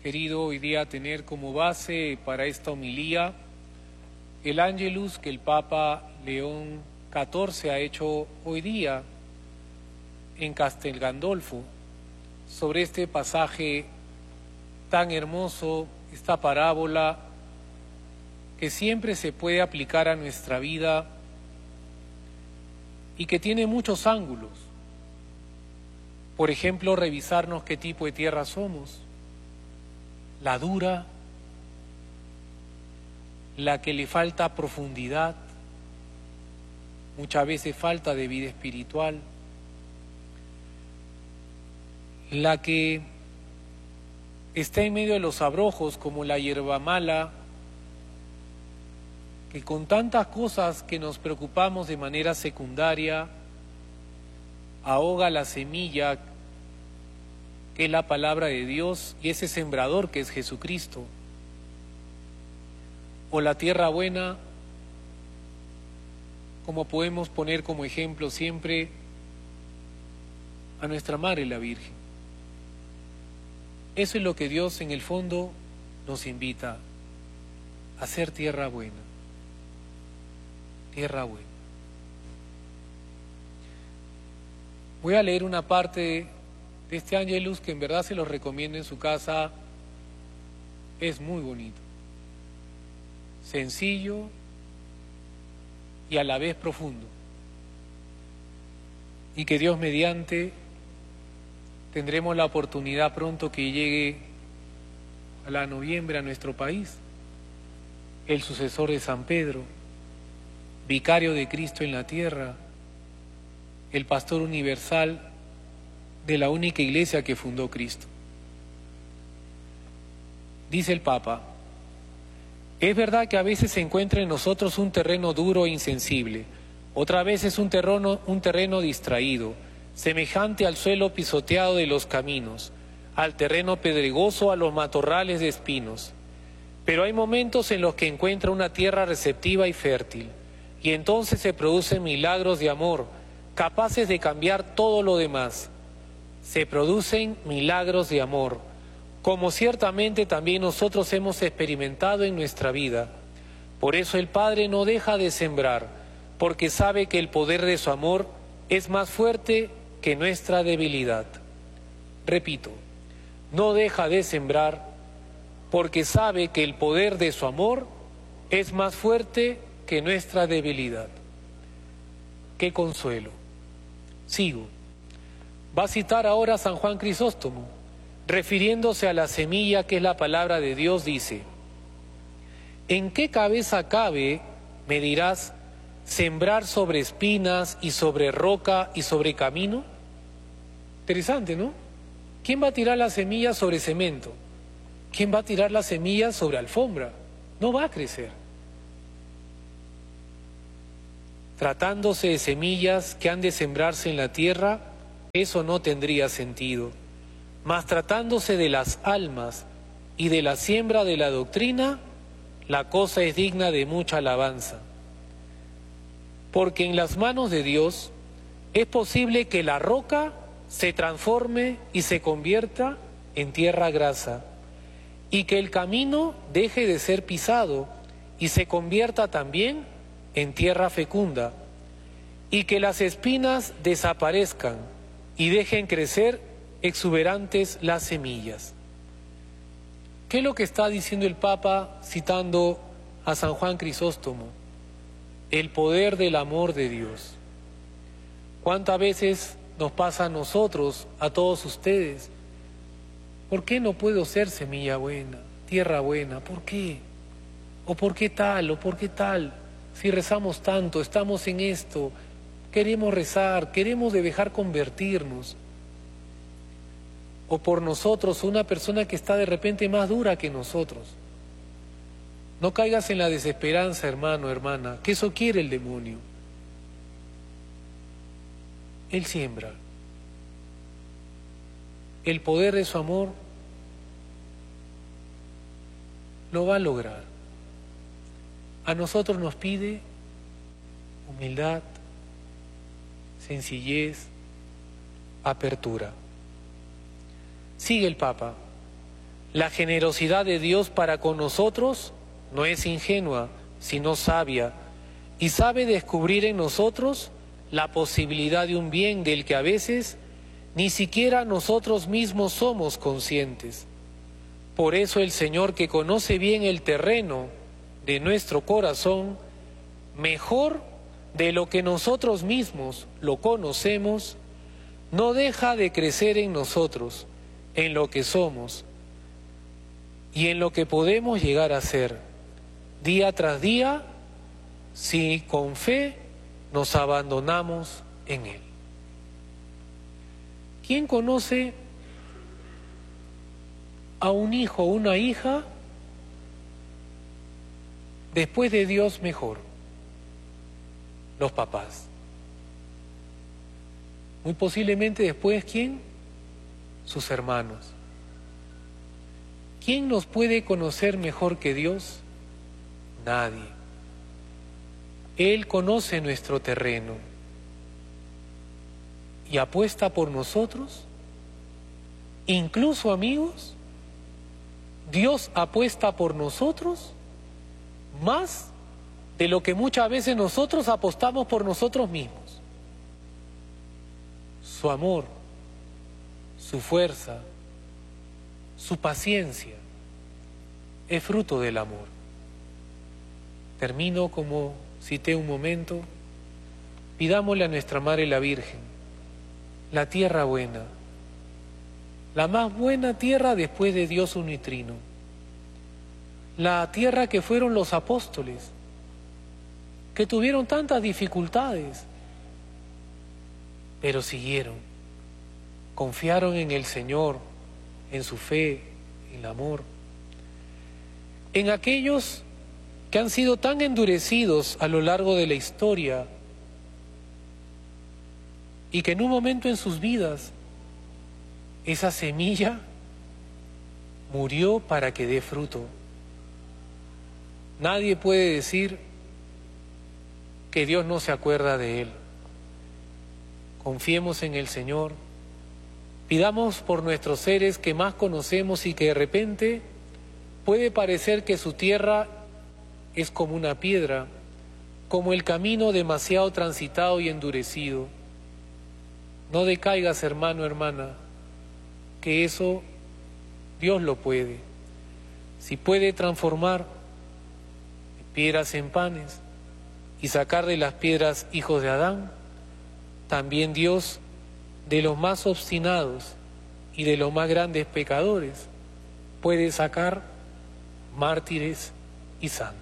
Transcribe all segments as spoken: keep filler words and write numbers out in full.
querido hoy día tener como base para esta homilía el Ángelus que el Papa León catorce ha hecho hoy día en Castel Gandolfo sobre este pasaje tan hermoso, esta parábola que siempre se puede aplicar a nuestra vida y que tiene muchos ángulos. Por ejemplo, revisarnos qué tipo de tierra somos, la dura, la que le falta profundidad, muchas veces falta de vida espiritual, la que está en medio de los abrojos como la hierba mala, que con tantas cosas que nos preocupamos de manera secundaria, ahoga la semilla que es la palabra de Dios y ese sembrador que es Jesucristo. O la tierra buena, como podemos poner como ejemplo siempre a nuestra Madre la Virgen. Eso es lo que Dios en el fondo nos invita, a ser tierra buena, tierra buena. Voy a leer una parte de este Ángelus que en verdad se los recomiendo en su casa, es muy bonito, sencillo y a la vez profundo. Y que Dios mediante tendremos la oportunidad pronto que llegue a la noviembre a nuestro país, el sucesor de San Pedro, vicario de Cristo en la tierra, el pastor universal de la única iglesia que fundó Cristo. Dice el Papa: es verdad que a veces se encuentra en nosotros un terreno duro e insensible, otra vez es un terreno, un terreno distraído, semejante al suelo pisoteado de los caminos, al terreno pedregoso, a los matorrales de espinos. Pero hay momentos en los que encuentra una tierra receptiva y fértil, y entonces se producen milagros de amor, capaces de cambiar todo lo demás. Se producen milagros de amor, como ciertamente también nosotros hemos experimentado en nuestra vida. Por eso el Padre no deja de sembrar, porque sabe que el poder de su amor es más fuerte que nuestra debilidad. Repito, no deja de sembrar, porque sabe que el poder de su amor es más fuerte que nuestra debilidad. ¡Qué consuelo! Sigo. Va a citar ahora a San Juan Crisóstomo, refiriéndose a la semilla que es la palabra de Dios, dice: ¿en qué cabeza cabe, me dirás, sembrar sobre espinas y sobre roca y sobre camino? Interesante, ¿no? ¿Quién va a tirar la semilla sobre cemento? ¿Quién va a tirar la semilla sobre alfombra? No va a crecer. Tratándose de semillas que han de sembrarse en la tierra, eso no tendría sentido. Mas tratándose de las almas y de la siembra de la doctrina, la cosa es digna de mucha alabanza. Porque en las manos de Dios es posible que la roca se transforme y se convierta en tierra grasa, y que el camino deje de ser pisado y se convierta también en tierra fecunda, y que las espinas desaparezcan y dejen crecer exuberantes las semillas. ¿Qué es lo que está diciendo el Papa citando a San Juan Crisóstomo? El poder del amor de Dios. ¿Cuántas veces nos pasa a nosotros, a todos ustedes? ¿Por qué no puedo ser semilla buena, tierra buena? ¿Por qué? ¿O por qué tal? ¿O por qué tal? Si rezamos tanto, estamos en esto, queremos rezar, queremos de dejar convertirnos. O por nosotros, una persona que está de repente más dura que nosotros. No caigas en la desesperanza, hermano, hermana, que eso quiere el demonio. Él siembra. El poder de su amor lo va a lograr. A nosotros nos pide humildad, sencillez, apertura. Sigue el Papa. La generosidad de Dios para con nosotros no es ingenua, sino sabia, y sabe descubrir en nosotros la posibilidad de un bien del que a veces ni siquiera nosotros mismos somos conscientes. Por eso el Señor, que conoce bien el terreno de nuestro corazón, mejor de lo que nosotros mismos lo conocemos, no deja de crecer en nosotros, en lo que somos y en lo que podemos llegar a ser, día tras día, si con fe nos abandonamos en Él. ¿Quién conoce a un hijo o una hija después de Dios mejor? Los papás. Muy posiblemente después, ¿quién? Sus hermanos. ¿Quién nos puede conocer mejor que Dios? Nadie. Él conoce nuestro terreno y apuesta por nosotros. Incluso, amigos, Dios apuesta por nosotros más de lo que muchas veces nosotros apostamos por nosotros mismos. Su amor, su fuerza, su paciencia es fruto del amor. Termino como cité un momento. Pidámosle a nuestra Madre la Virgen la tierra buena, la más buena tierra después de Dios unitrino, la tierra que fueron los apóstoles, que tuvieron tantas dificultades, pero siguieron, confiaron en el Señor, en su fe, en el amor. En aquellos que han sido tan endurecidos a lo largo de la historia y que en un momento en sus vidas esa semilla murió para que dé fruto. Nadie puede decir que Dios no se acuerda de él. Confiemos en el Señor, pidamos por nuestros seres que más conocemos y que de repente puede parecer que su tierra es como una piedra, como el camino demasiado transitado y endurecido. No decaigas, hermano, hermana, que eso Dios lo puede. Si puede transformar piedras en panes y sacar de las piedras hijos de Adán, también Dios de los más obstinados y de los más grandes pecadores puede sacar mártires y santos.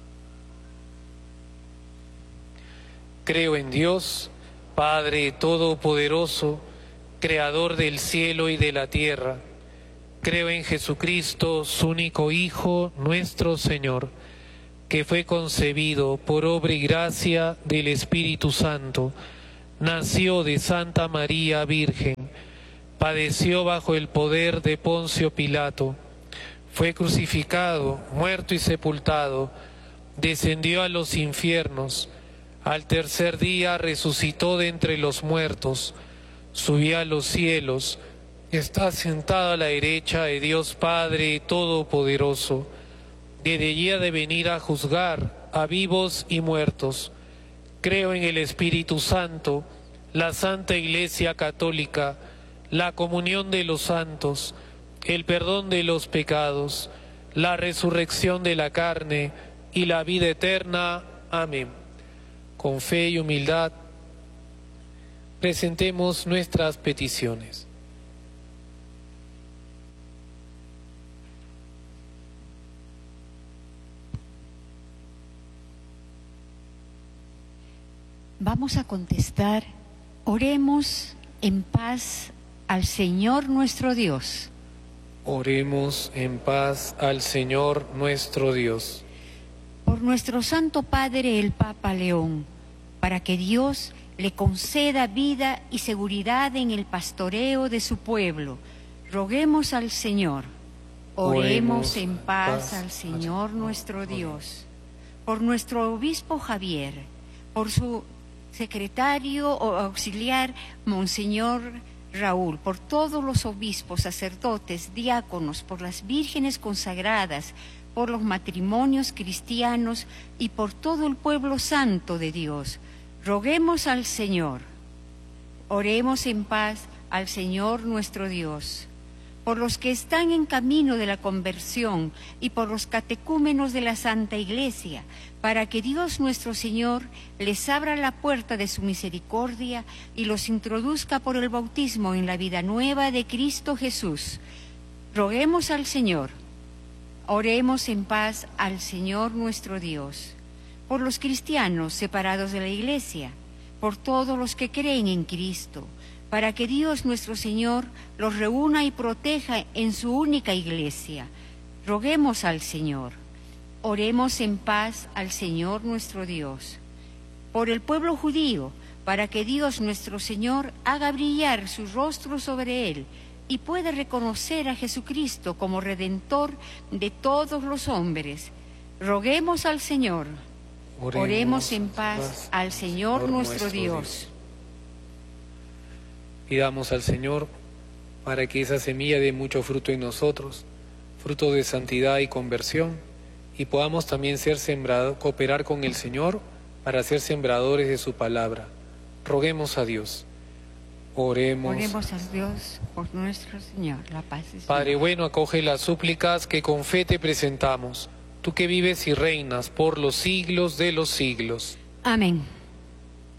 Creo en Dios, Padre Todopoderoso, Creador del cielo y de la tierra. Creo en Jesucristo, su único Hijo, nuestro Señor, que fue concebido por obra y gracia del Espíritu Santo, nació de Santa María Virgen, padeció bajo el poder de Poncio Pilato, fue crucificado, muerto y sepultado, descendió a los infiernos, al tercer día resucitó de entre los muertos, subió a los cielos, está sentado a la derecha de Dios Padre Todopoderoso, desde allí ha de venir a juzgar a vivos y muertos. Creo en el Espíritu Santo, la Santa Iglesia Católica, la comunión de los santos, el perdón de los pecados, la resurrección de la carne y la vida eterna. Amén. Con fe y humildad presentemos nuestras peticiones. Vamos a contestar, oremos en paz al Señor nuestro Dios. Oremos en paz al Señor nuestro Dios. Por nuestro Santo Padre el Papa León, para que Dios le conceda vida y seguridad en el pastoreo de su pueblo, roguemos al Señor. Oremos en paz al Señor nuestro Dios. Por nuestro obispo Javier, por su secretario o auxiliar, Monseñor Raúl, por todos los obispos, sacerdotes, diáconos, por las vírgenes consagradas, por los matrimonios cristianos y por todo el pueblo santo de Dios. Roguemos al Señor. Oremos en paz al Señor nuestro Dios. Por los que están en camino de la conversión y por los catecúmenos de la Santa Iglesia, para que Dios nuestro Señor les abra la puerta de su misericordia y los introduzca por el bautismo en la vida nueva de Cristo Jesús. Roguemos al Señor. Oremos en paz al Señor nuestro Dios. Por los cristianos separados de la Iglesia, por todos los que creen en Cristo, para que Dios nuestro Señor los reúna y proteja en su única Iglesia. Roguemos al Señor. Oremos en paz al Señor nuestro Dios. Por el pueblo judío, para que Dios nuestro Señor haga brillar su rostro sobre él y pueda reconocer a Jesucristo como Redentor de todos los hombres. Roguemos al Señor. Oremos, Oremos en paz, paz al Señor, Señor nuestro, nuestro Dios. Dios. Pidamos al Señor para que esa semilla dé mucho fruto en nosotros, fruto de santidad y conversión, y podamos también ser sembrados, cooperar con el Señor para ser sembradores de su palabra. Roguemos a Dios. Oremos. Oremos a Dios por nuestro Señor, la paz es Padre Señor. Bueno, acoge las súplicas que con fe te presentamos, tú que vives y reinas por los siglos de los siglos. Amén.